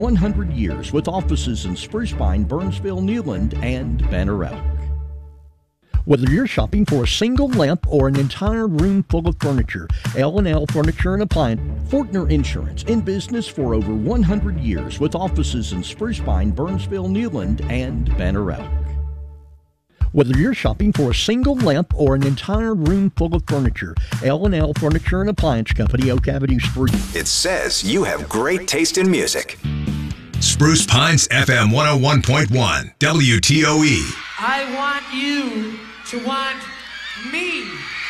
100 years with offices in Spruce Pine, Burnsville, Newland, and Banner Elk. Whether you're shopping for a single lamp or an entire room full of furniture, L&L Furniture and Appliance, Fortner Insurance, in business for over 100 years with offices in Spruce Pine, Burnsville, Newland, and Banner Elk. Whether you're shopping for a single lamp or an entire room full of furniture, L&L Furniture and Appliance Company, Oak Avenue, Spruce. It says you have great taste in music. Spruce Pines FM 101.1 WTOE. I want you to want me.